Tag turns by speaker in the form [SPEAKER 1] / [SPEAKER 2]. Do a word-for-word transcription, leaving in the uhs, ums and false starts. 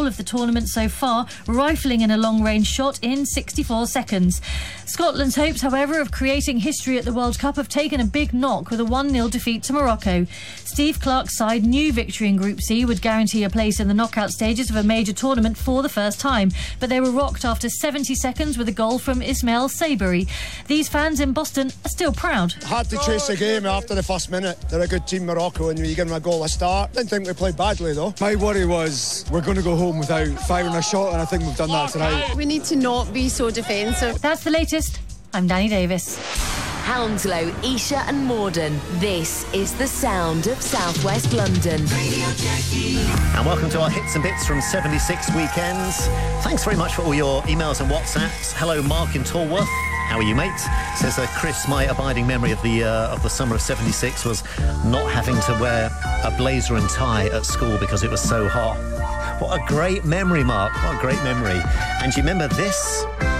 [SPEAKER 1] of the tournament so far, rifling in a long-range shot in sixty-four seconds. Scotland's hopes, however, of creating history at the World Cup have taken a big knock with a one nil defeat to Morocco. Steve Clarke's side knew victory in Group C would guarantee a place in the knockout stages of a major tournament for the first time, but they were rocked after seventy seconds with a goal from Ismail Saberi. These fans in Boston are still proud.
[SPEAKER 2] Hard to chase the game after the first minute. They're a good team, Morocco, and you give them a goal a start. Didn't think we played badly though.
[SPEAKER 3] My worry was we're going to go home without firing a shot, and I think we've done that tonight.
[SPEAKER 4] We need to not be so defensive.
[SPEAKER 1] That's the latest. I'm Danny Davis.
[SPEAKER 5] Hounslow, Esher and Morden. This is the sound of South West London.
[SPEAKER 6] And welcome to our Hits and Bits from seventy-six Weekends. Thanks very much for all your emails and WhatsApps. Hello, Mark in Tolworth. How are you, mate? Says uh, Chris, my abiding memory of the uh, of the summer of seventy-six was not having to wear a blazer and tie at school because it was so hot. What a great memory, Mark. What a great memory. And do you remember this?